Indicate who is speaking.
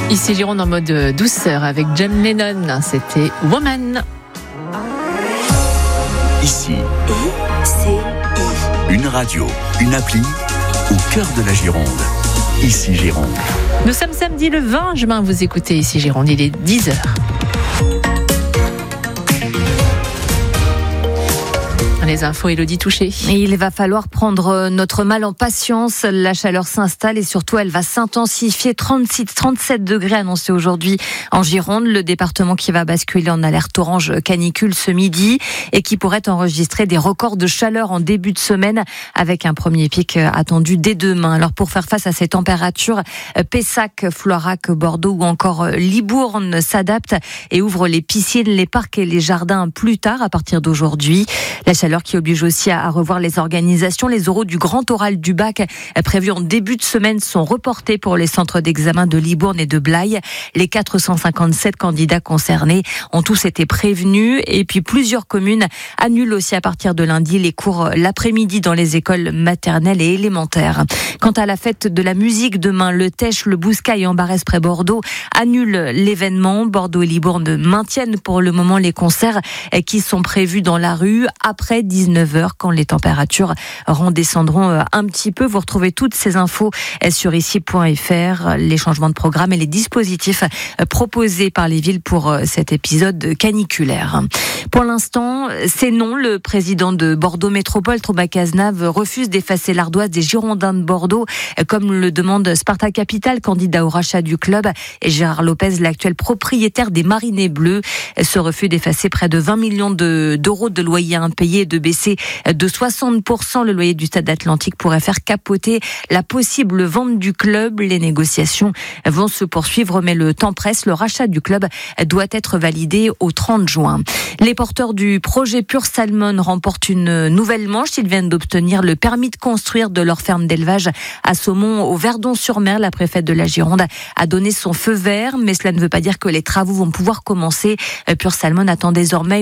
Speaker 1: Ici Gironde en mode douceur avec John Lennon, c'était Woman.
Speaker 2: Ici, une radio, une appli au cœur de la Gironde. Ici Gironde.
Speaker 1: Nous sommes samedi le 20 juin, vous écoutez Ici Gironde, il est 10h. Les infos, Élodie Touché.
Speaker 3: Et il va falloir prendre notre mal en patience. La chaleur s'installe et surtout elle va s'intensifier. 36-37 degrés annoncés aujourd'hui en Gironde. Le département qui va basculer en alerte orange canicule ce midi et qui pourrait enregistrer des records de chaleur en début de semaine avec un premier pic attendu dès demain. Alors pour faire face à ces températures, Pessac, Floirac, Bordeaux ou encore Libourne s'adaptent et ouvrent les piscines, les parcs et les jardins plus tard à partir d'aujourd'hui. La chaleur qui oblige aussi à revoir les organisations. Les oraux du Grand Oral du Bac prévus en début de semaine sont reportés pour les centres d'examen de Libourne et de Blaye. Les 457 candidats concernés ont tous été prévenus et puis plusieurs communes annulent aussi à partir de lundi les cours l'après-midi dans les écoles maternelles et élémentaires. Quant à la fête de la musique demain, le Tech, le Bouscaille et Ambarès près Bordeaux annulent l'événement. Bordeaux et Libourne maintiennent pour le moment les concerts qui sont prévus dans la rue après 19h quand les températures redescendront un petit peu. Vous retrouvez toutes ces infos sur ici.fr, les changements de programme et les dispositifs proposés par les villes pour cet épisode caniculaire. Pour l'instant, c'est non. Le président de Bordeaux Métropole, Thomas Cazenave, refuse d'effacer l'ardoise des Girondins de Bordeaux, comme le demande Sparta Capital, candidat au rachat du club, et Gérard Lopez, l'actuel propriétaire des Marinés Bleus. Ce refus d'effacer près de 20 millions d'euros de loyers impayés et de baisser de 60% le loyer du Stade Atlantique pourrait faire capoter la possible vente du club. Les négociations vont se poursuivre, mais le temps presse. Le rachat du club doit être validé au 30 juin. Les porteurs du projet Pure Salmon remportent une nouvelle manche. Ils viennent d'obtenir le permis de construire de leur ferme d'élevage à Saumont au Verdon-sur-Mer. La préfète de la Gironde a donné son feu vert, mais cela ne veut pas dire que les travaux vont pouvoir commencer. Pure Salmon attend désormais